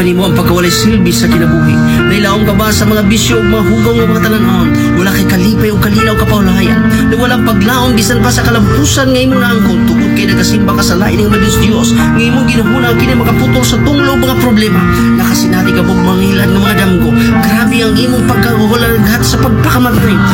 ba nimo ang pagkawalay silbi sa kinabuhi? Nailaom ka ba sa mga bisyo ug mga hugaw nga mga tanan-on? Wala kay kalipay o kalinaw ka paulayan. Na walang paglaom bisan pa sa kalampusan nga imong naangkon tungod kay nagasimba ka sa lain ng Diyos. Nga imong ginahuna kini makaputol sa tunglo mga problema. Nakasinati ka bug mangilan ng mga damgo. Grabe ang imong pagkahuhulalaghat sa pagpakamatay.